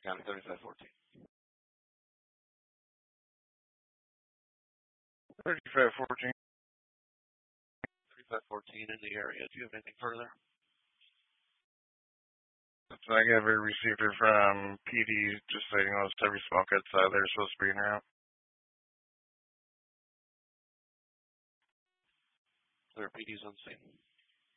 County 3514. 3514. 3514 in the area. Do you have anything further? So I got a receiver from PD just stating almost every smoke outside they're supposed to be in route. Clear, PD's on scene.